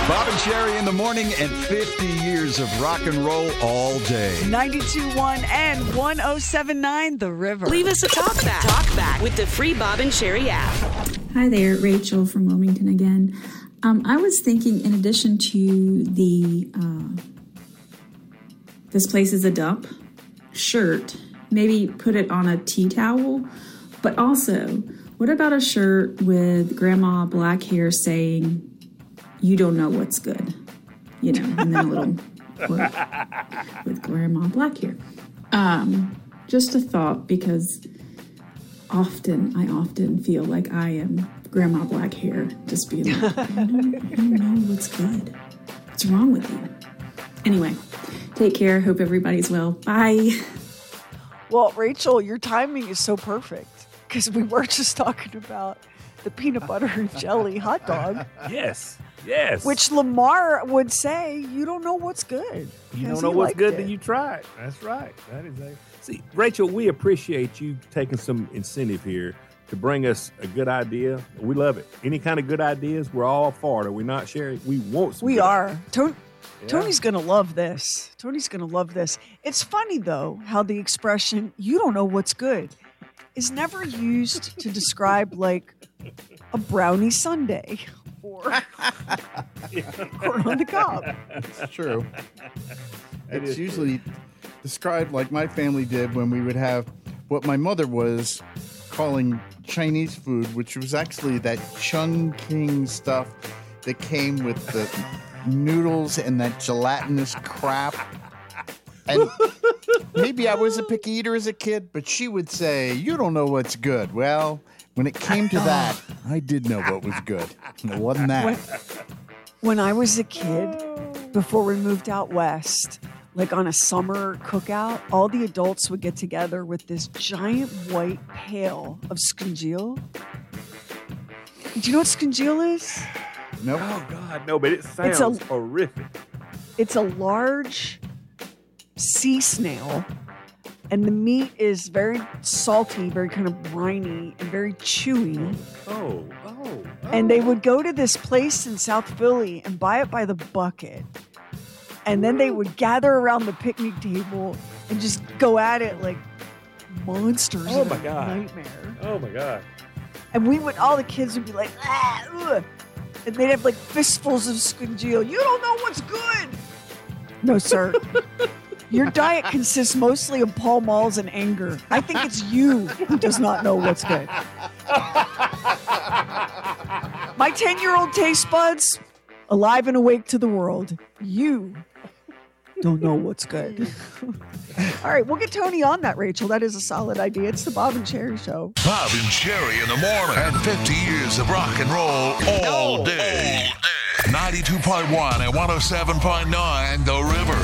Bob and Sherry in the morning and 50 years of rock and roll all day. 92.1 and 107.9 The River. Leave us a talk back with the free Bob and Sherry app. Hi there, Rachel from Wilmington again. I was thinking, in addition to the "this place is a dump" shirt, maybe put it on a tea towel. But also, what about a shirt with Grandma Black Hair saying, "You don't know what's good," and then a little quote with Grandma Black Hair. Just a thought, because I often feel like I am Grandma Black Hair, just being like, I don't know what's good. What's wrong with you? Anyway, take care. Hope everybody's well. Bye. Well, Rachel, your timing is so perfect, because we were just talking about the peanut butter and jelly hot dog. Yes. Which Lamar would say, you don't know what's good. You don't know what's good till you try it. That's right. See, Rachel, we appreciate you taking some incentive here to bring us a good idea. We love it. Any kind of good ideas, we're all for it. Are we not, Sherry? We want some. We are. Tony's going to love this. It's funny, though, how the expression, "you don't know what's good," is never used to describe, like, a brownie sundae or corn on the cob. It's true. It's usually described like my family did when we would have what my mother was calling Chinese food, which was actually that Chungking stuff that came with the noodles and that gelatinous crap. And maybe I was a picky eater as a kid, but she would say, "You don't know what's good." Well, when it came to that, I did know what was good. And it wasn't that. When I was a kid, before we moved out west, like on a summer cookout, all the adults would get together with this giant white pail of scungeel. Do you know what scungeel is? No. Oh, God, no, but it sounds horrific. It's a large sea snail, and the meat is very salty, very kind of briny, and very chewy. Oh. And they would go to this place in South Philly and buy it by the bucket. And then they would gather around the picnic table and just go at it like monsters in a nightmare. Oh, my God. And all the kids would be like, ugh. And they'd have like fistfuls of scungeel. "You don't know what's good." No, sir. Your diet consists mostly of Pall Malls and anger. I think it's you who does not know what's good. My 10-year-old taste buds, alive and awake to the world. You don't know what's good. All right, we'll get Tony on that, Rachel. That is a solid idea. It's the Bob and Sherry Show. Bob and Sherry in the morning. And 50 years of rock and roll all day. 92.1 and 107.9 The River.